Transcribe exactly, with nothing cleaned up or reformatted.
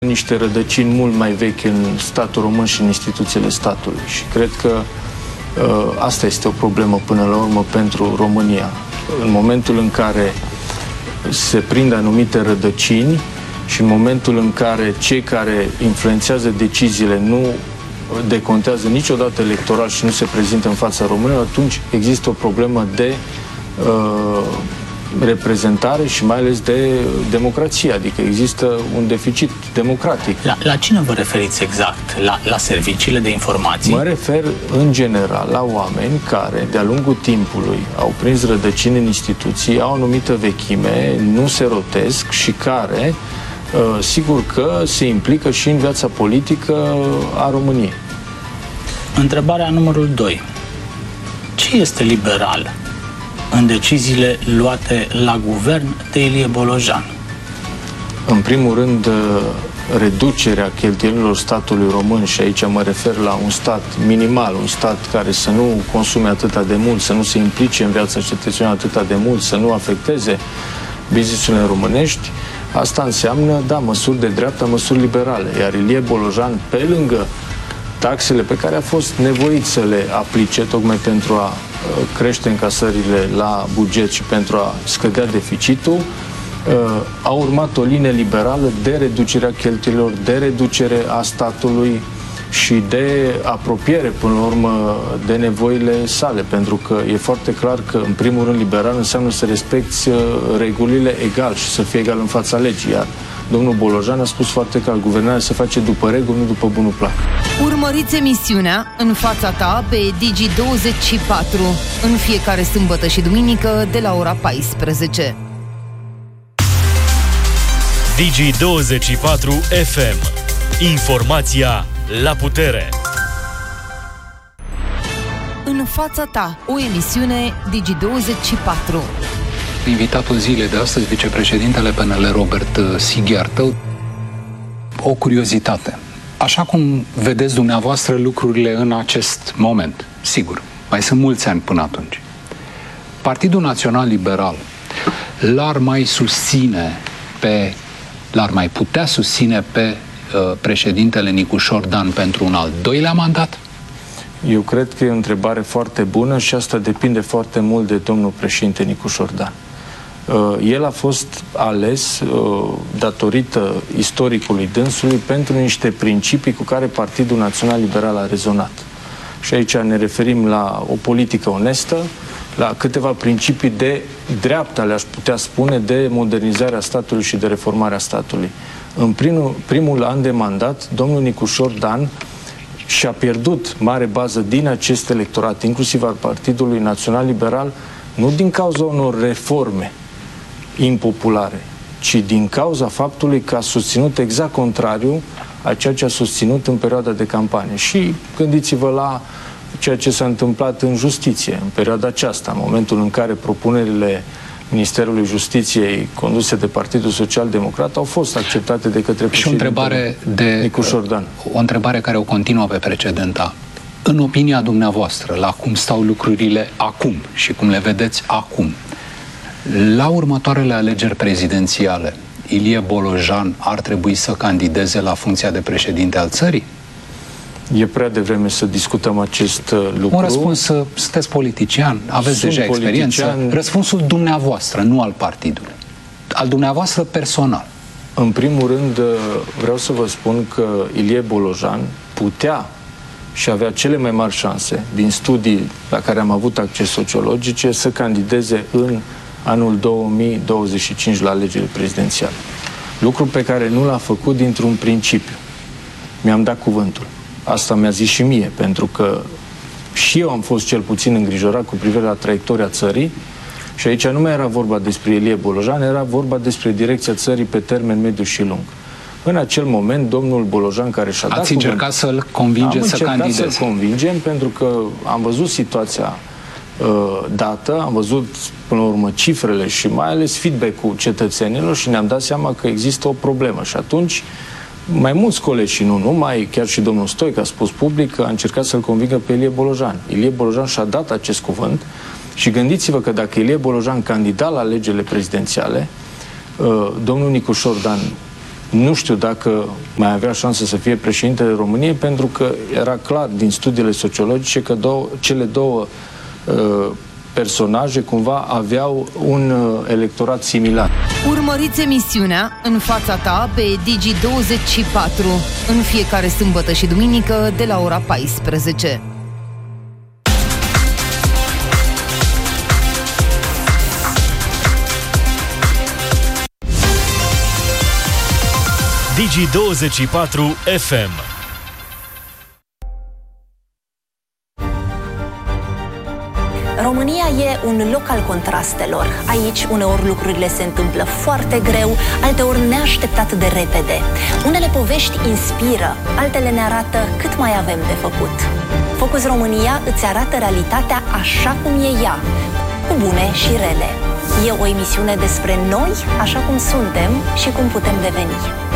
niște rădăcini mult mai vechi în statul român și în instituțiile statului. Și cred că uh, asta este o problemă până la urmă pentru România. În momentul în care se prind anumite rădăcini și în momentul în care cei care influențează deciziile nu decontează niciodată electoral și nu se prezintă în fața românilor, atunci există o problemă de uh, reprezentare și mai ales de democrație, adică există un deficit democratic. La, la cine vă referiți exact? La, la serviciile de informații? Mă refer în general la oameni care de-a lungul timpului au prins rădăcini în instituții, au o anumită vechime, nu se rotesc și care uh, sigur că se implică și în viața politică a României. Întrebarea numărul doi. Ce este liberal în deciziile luate la guvern de Ilie Bolojan? În primul rând, reducerea cheltuielilor statului român, și aici mă refer la un stat minimal, un stat care să nu consume atâta de mult, să nu se implice în viața cetățenilor atâta de mult, să nu afecteze business-urile românești. Asta înseamnă, da, măsuri de dreapta, măsuri liberale. Iar Ilie Bolojan, pe lângă taxele pe care a fost nevoit să le aplice tocmai pentru a crește încasările la buget și pentru a scădea deficitul, a urmat o linie liberală de reducerea cheltuielilor, de reducere a statului și de apropiere, până la urmă, de nevoile sale, pentru că e foarte clar că, în primul rând, liberal înseamnă să respecti regulile egal și să fie egal în fața legii, iar domnul Bolojan a spus foarte clar, guvernarea se face după reguli, nu după bunul plac. Urmăriți emisiunea În fața ta pe Digi douăzeci și patru în fiecare sâmbătă și duminică de la ora paisprezece. Digi douăzeci și patru F M. Informația la putere. În fața ta, o emisiune Digi douăzeci și patru. Invitatul zilei de astăzi, vicepreședintele P N L, Robert Sighiartă. O curiozitate. Așa cum vedeți dumneavoastră lucrurile în acest moment, sigur, mai sunt mulți ani până atunci, Partidul Național Liberal l-ar mai susține pe, l-ar mai putea susține pe uh, președintele Nicușor Dan pentru un al doilea mandat? Eu cred că e o întrebare foarte bună și asta depinde foarte mult de domnul președinte Nicușor Dan. El a fost ales datorită istoricului dânsului pentru niște principii cu care Partidul Național Liberal a rezonat. Și aici ne referim la o politică onestă, la câteva principii de dreapta, le-aș putea spune, de modernizarea statului și de reformarea statului. În primul, primul an de mandat, domnul Nicușor Dan și-a pierdut mare bază din acest electorat, inclusiv al Partidului Național Liberal, nu din cauza unor reforme impopulare, ci din cauza faptului că a susținut exact contrariu a ceea ce a susținut în perioada de campanie. Și gândiți-vă la ceea ce s-a întâmplat în justiție în perioada aceasta, în momentul în care propunerile Ministerului Justiției conduse de Partidul Social Democrat au fost acceptate de către președintele Nicușor Dan. O întrebare care o continuă pe precedenta. În opinia dumneavoastră, la cum stau lucrurile acum și cum le vedeți acum, la următoarele alegeri prezidențiale, Ilie Bolojan ar trebui să candideze la funcția de președinte al țării? E prea devreme să discutăm acest lucru. Un răspuns, sunteți politician, aveți Sunt deja experiență. politician. Răspunsul dumneavoastră, nu al partidului. Al dumneavoastră personal. În primul rând, vreau să vă spun că Ilie Bolojan putea și avea cele mai mari șanse, din studii la care am avut acces sociologice, să candideze în anul două mii douăzeci și cinci la alegerile prezidențiale. Lucru pe care nu l-a făcut dintr-un principiu. Mi-am dat cuvântul. Asta mi-a zis și mie, pentru că și eu am fost cel puțin îngrijorat cu privire la traiectoria țării și aici nu mai era vorba despre Ilie Bolojan, era vorba despre direcția țării pe termen mediu și lung. În acel moment, domnul Bolojan, care și-a dat Ați încercat să-l convingeți să candideze? Am încercat să-l convingem, pentru că am văzut situația uh, dată, am văzut până la urmă cifrele și mai ales feedback-ul cetățenilor și ne-am dat seama că există o problemă. Și atunci, mai mulți colegi și nu numai, chiar și domnul Stoica a spus public că a încercat să-l convingă pe Ilie Bolojan. Ilie Bolojan și-a dat acest cuvânt și gândiți-vă că dacă Ilie Bolojan candida la alegerile prezidențiale, uh, domnul Nicușor Dan Nu știu dacă mai avea șansă să fie președintele României, pentru că era clar din studiile sociologice că două, cele două uh, personaje cumva aveau un uh, electorat similar. Urmăriți emisiunea În fața ta pe Digi douăzeci și patru în fiecare sâmbătă și duminică de la ora paisprezece. Digi douăzeci și patru F M. România e un loc al contrastelor. Aici uneori lucrurile se întâmplă foarte greu, alteori neașteptat de repede. Unele povești inspiră, altele ne arată cât mai avem de făcut. Focus România îți arată realitatea așa cum e ea, cu bune și rele. E o emisiune despre noi, așa cum suntem și cum putem deveni.